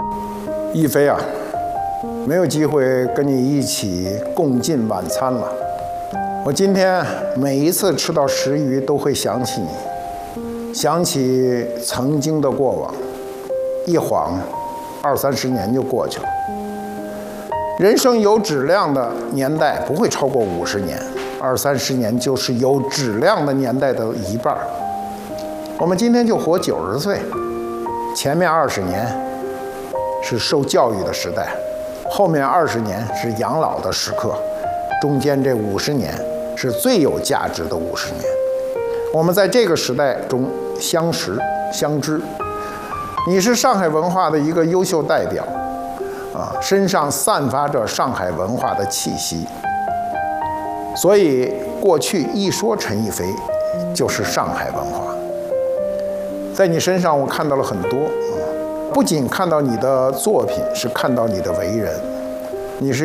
一飞啊，没有机会跟你一起共进晚餐了。我今天每一次吃到食鱼，都会想起你，想起曾经的过往。一晃，20-30年就过去了。人生有质量的年代不会超过50年，20-30年就是有质量的年代的一半。我们今天就活90岁，前面20年是受教育的时代，后面20年是养老的时刻，中间这50年是最有价值的50年。我们在这个时代中相识相知，你是上海文化的一个优秀代表，身上散发着上海文化的气息。所以过去一说陈逸飞，就是上海文化。在你身上我看到了很多，不仅看到你的作品，是看到你的为人。